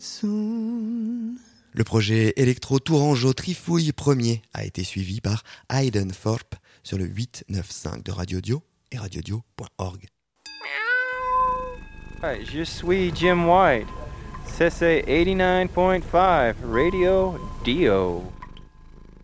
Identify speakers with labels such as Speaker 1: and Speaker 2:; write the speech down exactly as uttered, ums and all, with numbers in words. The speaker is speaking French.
Speaker 1: Soon. Le projet électro-tourangeau Trifouille premier a été suivi par Hayden Thorpe sur le huit neuf cinq de Radio Dio et radiodio point org.
Speaker 2: Je suis Jim White. C C eighty-nine point five Radio Dio.